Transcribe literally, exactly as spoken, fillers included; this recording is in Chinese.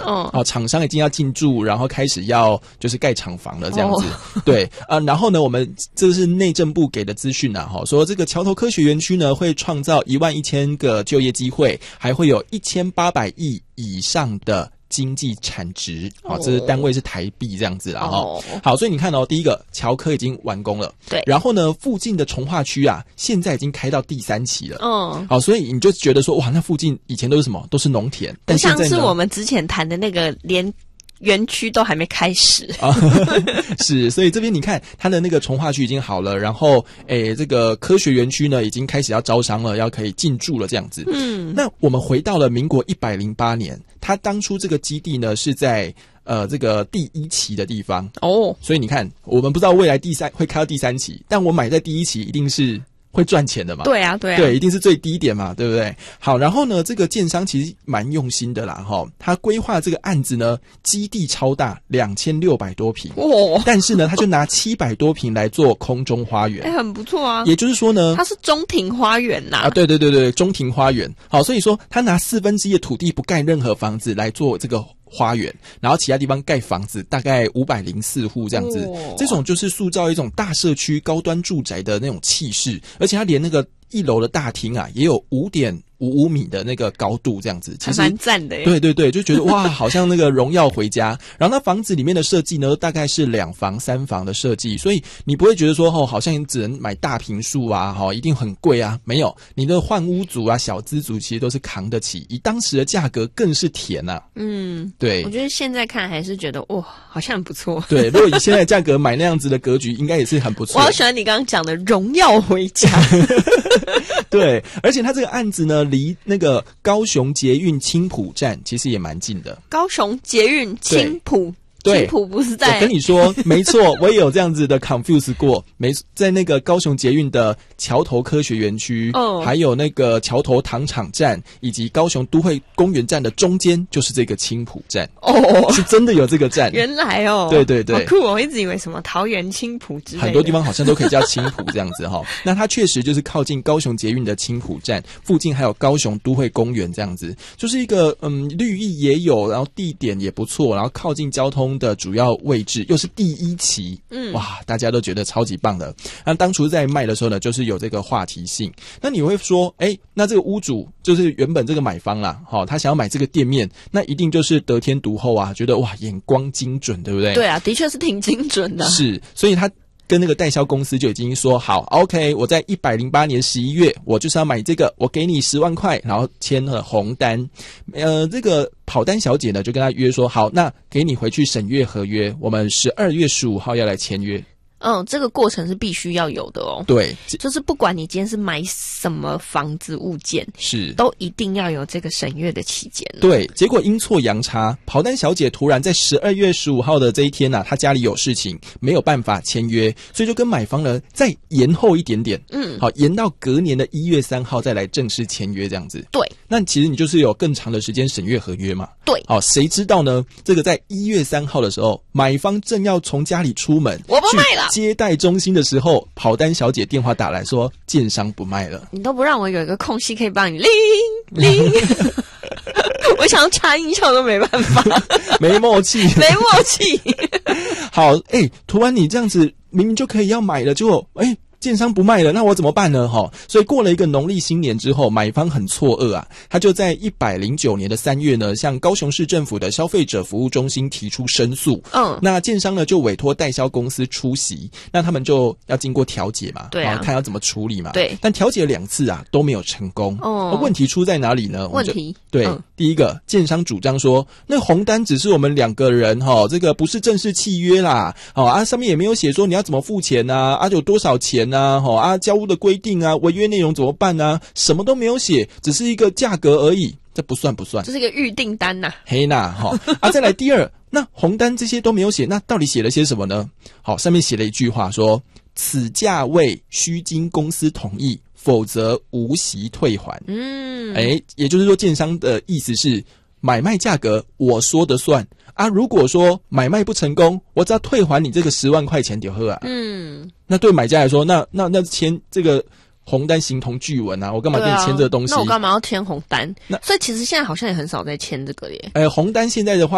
哦， 哦，厂商已经要进驻，然后开始要就是盖厂房了这样子。 哦、 对啊、呃，然后呢，我们这是内政部给的资讯啊，哈，说这个桥头科学园区呢会创造一万一千个就业机会，还会有一千八百亿以上的经济产值，好、哦，这是单位是台币这样子啦，哈、哦。好，所以你看哦，第一个桥科已经完工了， 对， 然后呢，附近的重划区啊，现在已经开到第三期了， 嗯， 好，所以你就觉得说，哇，那附近以前都是什么？都是农田，但现在呢， 像是我们之前谈的那个连园区都还没开始啊，是，所以这边你看它的那个重划区已经好了，然后诶，这个科学园区呢已经开始要招商了，要可以进驻了这样子。嗯，那我们回到了民国一百零八年，它当初这个基地呢是在呃这个第一期的地方哦，所以你看我们不知道未来第三会开到第三期，但我买在第一期一定是会赚钱的嘛？ 对啊，对啊， 对，一定是最低点嘛，对不对？好，然后呢，这个建商其实蛮用心的啦，哈，他规划这个案子呢，基地超大，两千六百多坪，哦，但是呢，他就拿七百多坪来做空中花园， 哎、欸，很不错啊。 也就是说呢， 它是中庭花园呐、 啊，对对对对，中庭花园。好，所以说他拿四分之一的土地不盖任何房子来做这个花园，然后其他地方盖房子，大概五百零四户这样子、哦，这种就是塑造一种大社区高端住宅的那种气势，而且它连那个一楼的大厅啊，也有五点五五米的那个高度，这样子，其实蛮赞的耶。 对对对，就觉得哇，好像那个荣耀回家。然后那房子里面的设计呢，大概是两房三房的设计，所以你不会觉得说哦，好像只能买大坪数啊，哈、哦，一定很贵啊。没有，你的换屋族啊、小资族其实都是扛得起，以当时的价格更是甜啊。嗯，对， 我觉得现在看还是觉得哇，好像很不错。 对，如果以现在的价格买那样子的格局，应该也是很不错。 我好喜欢你刚刚讲的荣耀回家。 对，而且他这个案子呢，离那个高雄捷运青埔站其实也蛮近的。 高雄捷运青埔。 对， 青埔不是在？ 我跟你说，没错，我也有这样子的 confuse 过。没，在那个高雄捷运的桥头科学园区，哦，还有那个桥头糖厂站，以及高雄都会公园站的中间，就是这个青埔站。哦，是真的有这个站。 原来哦， 对对对， 好酷哦！我一直以为什么桃园青埔之类的， 很多地方好像都可以叫青埔这样子哈。那它确实就是靠近高雄捷运的青埔站附近，还有高雄都会公园这样子，就是一个嗯绿意也有，然后地点也不错，然后靠近交通的主要位置，又是第一期，嗯，哇，大家都觉得超级棒的。那当初在卖的时候呢，就是有这个话题性。那你会说，哎，那这个屋主就是原本这个买方啦，好、哦，他想要买这个店面，那一定就是得天独厚啊，觉得哇，眼光精准，对不对？ 对啊，的确是挺精准的。 是，所以他跟那个代销公司就已经说好 ，OK， 我在一百零八年十一月，我就是要买这个，我给你十万块，然后签了红单。呃，这个跑单小姐呢就跟他约说好，那给你回去审阅合约，我们十二月十五号要来签约。 嗯，这个过程是必须要有的哦。 对， 就是不管你今天是买什么房子物件， 是都一定要有这个审阅的期间。 对，结果阴错阳差，跑单小姐突然在十二月十五号的这一天啊，她家里有事情，没有办法签约，所以就跟买方呢再延后一点点。嗯，好，延到隔年的一月三号再来正式签约这样子。 对， 那其实你就是有更长的时间审阅合约嘛。 对， 好，谁知道呢？这个在一月三号的时候，买方正要从家里出门， 我不卖了。 接待中心的时候，跑单小姐电话打来说，建商不卖了。 你都不让我有一个空隙可以帮你铃铃，我想要插音效都没办法， 没默契， 没默契。 好，哎、欸，突然你这样子明明就可以要买了，结果哎。欸建商不卖了，那我怎么办呢？哈，所以过了一个农历新年之后，买方很错愕啊，他就在一百零九年的三月呢，向高雄市政府的消费者服务中心提出申诉。嗯，那建商呢就委托代销公司出席，那他们就要经过调解嘛， 对啊， 看要怎么处理嘛。 对， 但调解两次啊都没有成功。哦，问题出在哪里呢？ 问题对、嗯，第一个，建商主张说，那红单只是我们两个人哈，这个不是正式契约啦，哦啊，上面也没有写说你要怎么付钱呐，啊有多少钱呐，哈啊交屋的规定啊，违约内容怎么办啊？什么都没有写，只是一个价格而已，这不算不算？ 这是一个预订单呐、啊。 嘿呐，哈啊，再来第二，那红单这些都没有写，那到底写了些什么呢？好，上面写了一句话说，此价位须经公司同意。否则无息退还。嗯，哎，也就是说，建商的意思是买卖价格我说的算啊。如果说买卖不成功，我只要退还你这个十万块钱就好啊。嗯，那对买家来说，那那那签这个红单形同具文啊，我干嘛跟你签这个东西？ 那我干嘛要签红单？那所以其实现在好像也很少在签这个耶。 呃，红单现在的话。